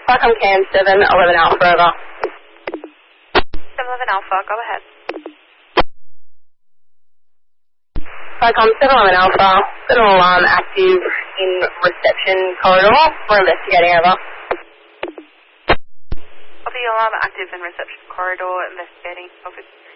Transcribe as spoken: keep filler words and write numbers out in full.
Welcome Cam seven eleven Alpha, over. seven eleven Alpha, go ahead. Welcome seven eleven Alpha, got an alarm active in reception corridor. We're investigating, over. Copy, alarm active in reception corridor, investigating, over.